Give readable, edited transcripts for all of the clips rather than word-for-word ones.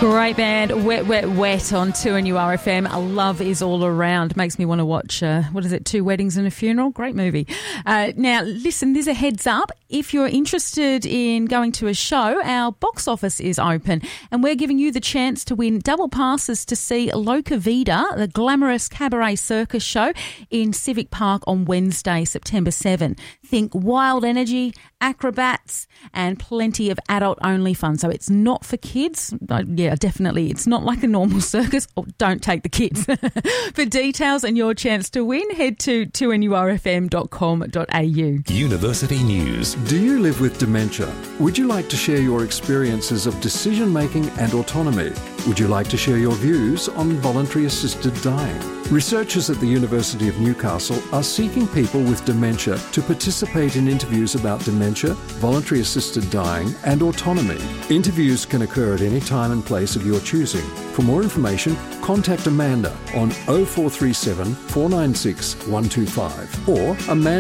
Great band, Wet, Wet, Wet on 2NURFM. Love is all around. Makes me want to watch, Two Weddings and a Funeral? Great movie. Now, listen, there's a heads up. If you're interested in going to a show, our box office is open and we're giving you the chance to win double passes to see Loca Vida, the glamorous cabaret circus show in Civic Park on Wednesday, September 7. Think wild energy, acrobats and plenty of adult-only fun. So it's not for kids. Definitely. It's not like a normal circus. Oh, don't take the kids. For details and your chance to win, head to 2NURFM.com.au. University News. Do you live with dementia? Would you like to share your experiences of decision-making and autonomy? Would you like to share your views on voluntary assisted dying? Researchers at the University of Newcastle are seeking people with dementia to participate in interviews about dementia, voluntary assisted dying and autonomy. Interviews can occur at any time and place of your choosing. For more information, contact Amanda on 0437 496 125 or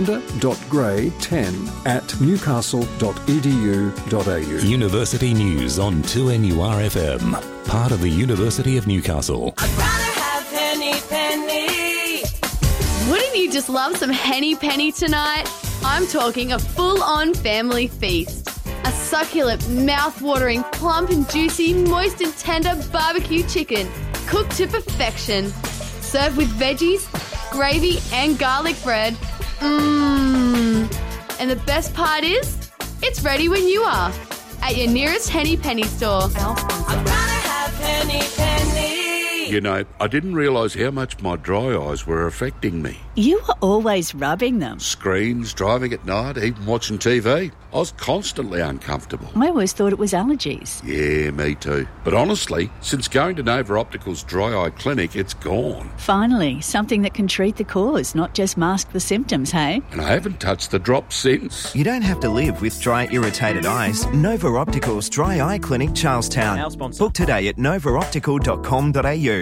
amanda.gray10@newcastle.edu.au. University News on 2NURFM. Part of the University of Newcastle. I'd rather have Henny Penny. Wouldn't you just love some Henny Penny tonight? I'm talking a full-on family feast. A succulent, mouth-watering, plump and juicy, moist and tender barbecue chicken, cooked to perfection. Served with veggies, gravy and garlic bread. Mmm. And the best part is, it's ready when you are. At your nearest Henny Penny store. I'd rather have Henny Penny. You know, I didn't realise how much my dry eyes were affecting me. You were always rubbing them. Screens, driving at night, even watching TV. I was constantly uncomfortable. I always thought it was allergies. Yeah, me too. But honestly, since going to Nova Optical's dry eye clinic, it's gone. Finally, something that can treat the cause, not just mask the symptoms, hey? And I haven't touched the drops since. You don't have to live with dry, irritated eyes. Nova Optical's Dry Eye Clinic, Charlestown. Book today at novaoptical.com.au.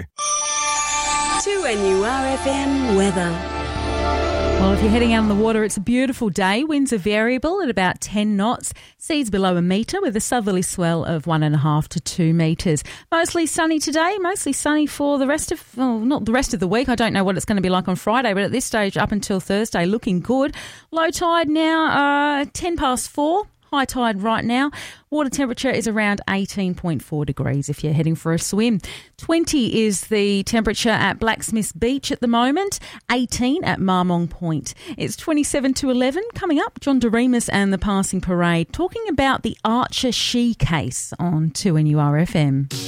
2NURFM weather. Well, if you're heading out on the water, it's a beautiful day. Winds are variable at about 10 knots. Seas below a metre with a southerly swell of 1.5 to 2 metres. Mostly sunny today, mostly sunny for the rest of, not the rest of the week. I don't know what it's going to be like on Friday, but at this stage up until Thursday, looking good. Low tide now, 10 past 4. High tide right now. Water temperature is around 18.4 degrees if you're heading for a swim. 20 is the temperature at Blacksmiths Beach at the moment. 18 at Marmong Point. It's 27 to 11. Coming up, John Doremus and the Passing Parade talking about the Archer She case on 2NURFM.